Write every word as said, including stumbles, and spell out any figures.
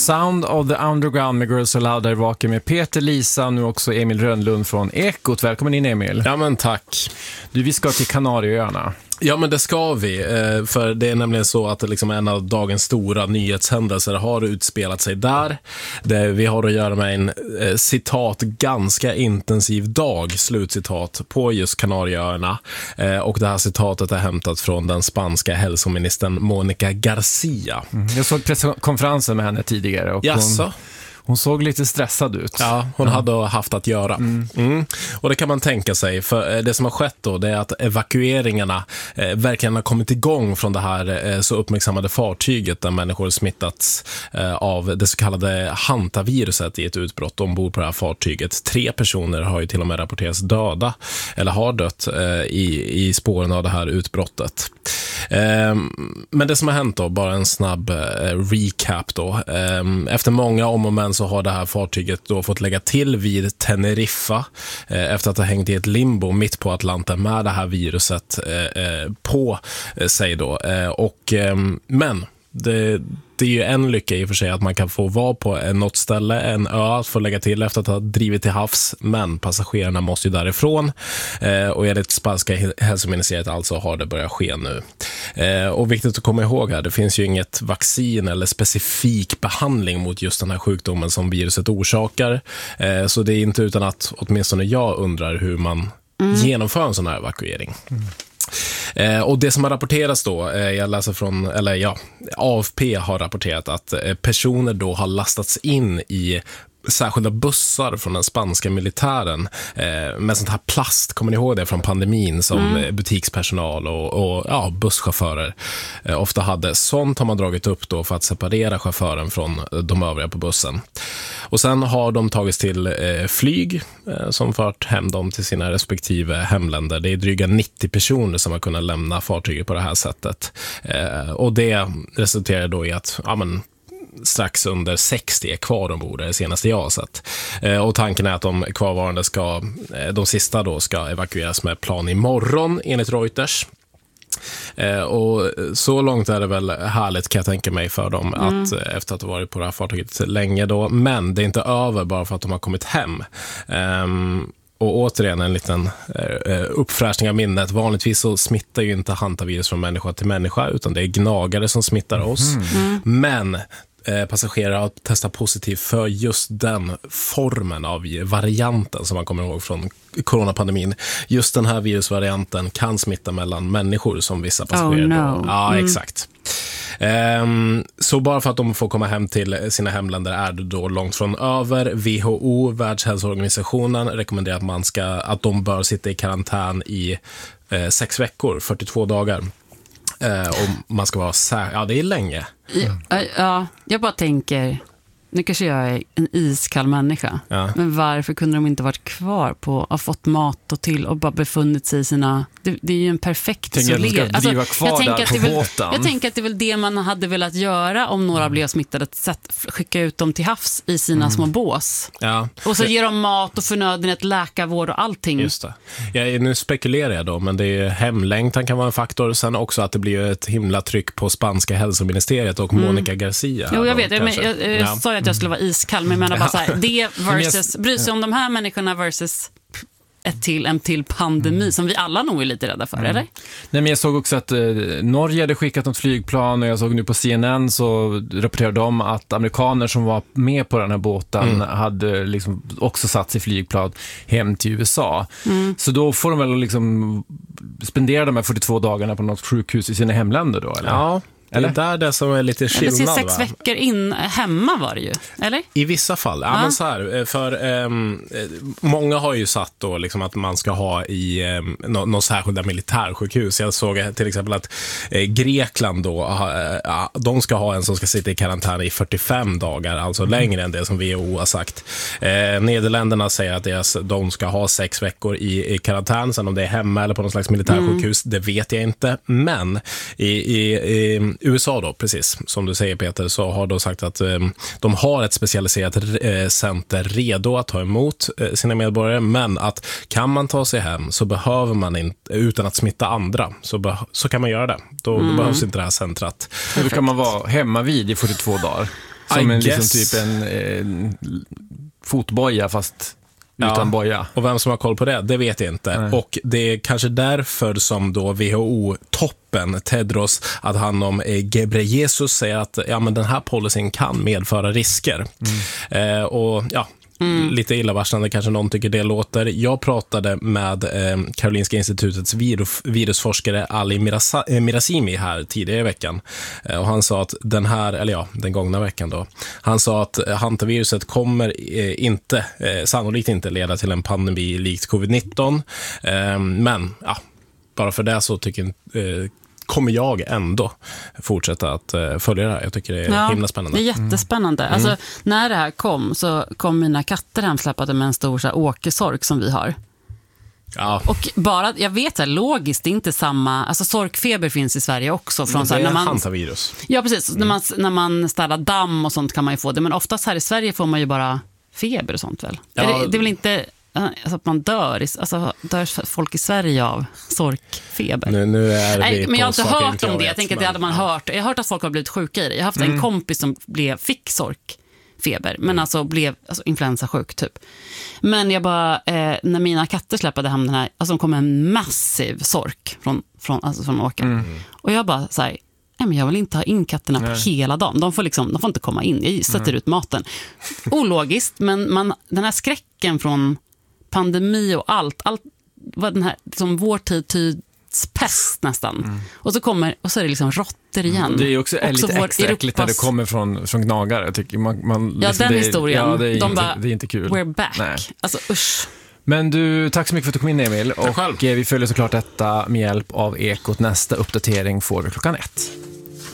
Sound of the Underground med Girls Aloud där vakar med Peter, Lisa och nu också Emil Rönnlund från Ekot. Välkommen in, Emil. Ja, men tack. Du, vi ska till Kanarieöarna. Ja, men det ska vi, för det är nämligen så att liksom en av dagens stora nyhetshändelser har utspelat sig där. Det vi har att göra med en citat ganska intensiv dag, slutcitat, på just Kanarieöarna. Och det här citatet är hämtat från den spanska hälsoministern Monica Garcia. Mm. Jag såg presskonferensen med henne tidigare och Jaså? hon... Hon såg lite stressad ut. Ja, hon mm. hade haft att göra. Mm. Mm. Och det kan man tänka sig, för det som har skett då, det är att evakueringarna eh, verkligen har kommit igång från det här eh, så uppmärksammade fartyget där människor smittats eh, av det så kallade hantaviruset i ett utbrott ombord på det här fartyget. Tre personer har ju till och med rapporterats döda eller har dött eh, i, i spåren av det här utbrottet. Eh, men det som har hänt då, bara en snabb eh, recap då. Eh, efter många om och men så har det här fartyget då fått lägga till vid Teneriffa eh, efter att ha hängt i ett limbo mitt på Atlanten med det här viruset eh, på eh, sig då. Eh, och, eh, men det, det är ju en lycka i och för sig att man kan få vara på något ställe, en ö att få lägga till efter att ha drivit till havs, men passagerarna måste ju därifrån eh, och enligt spanska hälsoministeriet alltså har det börjat ske nu. Eh, och viktigt att komma ihåg här, det finns ju inget vaccin eller specifik behandling mot just den här sjukdomen som viruset orsakar, eh, så det är inte utan att åtminstone jag undrar hur man mm. genomför en sån här evakuering. Mm. Eh, och det som har rapporterats då, eh, jag läser från, eller ja, A F P har rapporterat att eh, personer då har lastats in i särskilda bussar från den spanska militären eh, med sånt här plast, kommer ni ihåg det från pandemin som mm. butikspersonal och, och ja, busschaufförer eh, ofta hade. Sånt har man dragit upp då för att separera chauffören från de övriga på bussen. Och sen har de tagits till eh, flyg eh, som fört hem dem till sina respektive hemländer. Det är dryga nittio personer som har kunnat lämna fartyget på det här sättet. Eh, och det resulterar då i att ja, men, strax under sextio är kvar ombord, det senaste jag har sett. Eh, och tanken är att de kvarvarande ska, eh, de sista då ska evakueras med plan imorgon enligt Reuters. Eh, och så långt är det väl härligt, kan jag tänka mig, för dem mm. att eh, efter att ha varit på det här fartyget länge då, men det är inte över bara för att de har kommit hem. Ehm, Och återigen en liten eh, uppfräschning av minnet. Vanligtvis så smittar ju inte hantavirus från människa till människa, utan det är gnagare som smittar oss. Mm. Men eh, passagerare har testat positivt för just den formen av varianten som man kommer ihåg från coronapandemin. Just den här virusvarianten kan smitta mellan människor som vissa passagerare. Oh, no. Ja, mm. exakt. Um, så bara för att de får komma hem till sina hemländer är det då långt från över. W H O, Världshälsoorganisationen, rekommenderar att man ska, att de bör sitta i karantän i eh, sex veckor, fyrtiotvå dagar. Eh, och man ska vara sä- ja, det är länge. Ja, ja, jag bara tänker, nu kanske jag är en iskall människa, ja. Men varför kunde de inte varit kvar på, ha fått mat och till och bara befunnit sig i sina, det, det är ju en perfekt isolering. Alltså, jag, tänker att väl, jag tänker att det är väl det man hade velat göra om några mm. blev smittade, att skicka ut dem till havs i sina mm. små bås. Ja. Och så ger de mat och förnödenhet, läkarvård och allting. Just det. Ja, nu spekulerar jag då, men det är hemlängtan kan vara en faktor. Sen också att det blir ett himla tryck på spanska hälsoministeriet och mm. Monica Garcia. Jo, jag då, vet. Jag, jag, jag ja. sa att jag skulle vara iskall, men jag menar bara så här, det versus, bry sig om de här människorna versus ett till, en till pandemi mm. som vi alla nog är lite rädda för, mm. eller? Nej, men jag såg också att eh, Norge hade skickat något flygplan och jag såg nu på C N N så rapporterade de att amerikaner som var med på den här båten mm. hade liksom också satt sig flygplan hem till U S A. Mm. Så då får de väl liksom spendera de här fyrtiotvå dagarna på något sjukhus i sina hemländer då, eller? Ja. Eller? Det är där det som är lite skillnad. Eller sex va? veckor in hemma var det ju, eller? I vissa fall, ja, ja. Men så här, för um, många har ju satt då liksom att man ska ha i um, någon, någon särskilda militärsjukhus. Jag såg till exempel att eh, Grekland då, uh, de ska ha en som ska sitta i karantän i fyrtiofem dagar, alltså mm. längre än det som W H O har sagt. Eh, Nederländerna säger att deras, de ska ha sex veckor i, i karantän, sen om det är hemma eller på någon slags militärsjukhus, mm. det vet jag inte. Men i, i, i U S A då, precis som du säger Peter, så har de sagt att eh, de har ett specialiserat eh, center redo att ta emot eh, sina medborgare, men att kan man ta sig hem så behöver man inte, utan att smitta andra, så, be- så kan man göra det. Då, mm. då behövs inte det här centret. Hur kan man vara hemma vid i fyrtiotvå dagar? Som I en, guess. liksom, typ en eh, fotboja fast utan Ja, boja. och vem som har koll på det, det vet jag inte. Nej. Och det är kanske därför som då W H O-toppen Tedros Adhanom Ghebreyesus säger att ja, men den här policyn kan medföra risker. Mm. Eh, och ja, Mm. lite illavarslande kanske någon tycker det låter. Jag pratade med eh, Karolinska institutets virus, virusforskare Ali Mirasa, eh, Mirazimi här tidigare i veckan. Eh, och han sa att den här, eller ja, den gångna veckan då. Han sa att hantaviruset kommer eh, inte, eh, sannolikt inte leda till en pandemi likt covid nitton. Eh, men ja, bara för det så tycker eh, kommer jag ändå fortsätta att uh, följa det här. Jag tycker det är ja, himla spännande. Det är jättespännande. Mm. Alltså, när det här kom så kom mina katter hemsläppade med en stor så här, åkersork som vi har. Ja. Och bara, jag vet så här, logiskt, det är inte samma, alltså sorkfeber finns i Sverige också. Från, det så här, är när man, hantavirus. Ja, precis. Mm. När man, när man städar damm och sånt kan man ju få det. Men oftast här i Sverige får man ju bara feber och sånt väl. Ja. Är det, det är väl inte... Alltså att man dör, alltså dör folk i Sverige av sorkfeber. Nu, nu är Nej, men jag har inte hört inte om jag det. vet, Jag tänker att men, det hade man ja. hört. Jag har hört att folk har blivit sjuka i det. Jag har haft Mm. en kompis som blev, fick sorkfeber, men alltså blev alltså, influensasjuk typ. Men jag bara, eh, när mina katter släppade hem den här, alltså de kom en massiv sork från, från, alltså, från åkern. Mm. Och jag bara så här, nej, men jag vill inte ha in katterna Nej. på hela dagen. De får, liksom, de får inte komma in. Jag sätter mm. ut maten. Ologiskt, men man, den här skräcken från pandemi och allt, allt var den här, som vår tid tids pest nästan. Mm. Och så kommer, och så är det liksom råttor igen. Mm. Det är också, också lite extra Europas... äckligt när det kommer från, från gnagare. Jag tycker man, man, ja, liksom, den det är, historien. Ja, det är, de inte, bara, det är inte kul. We're back. Nej. Alltså, usch. Men du, tack så mycket för att du kom in, Emil. Och vi följer såklart detta med hjälp av Ekot. Nästa uppdatering får vi klockan ett.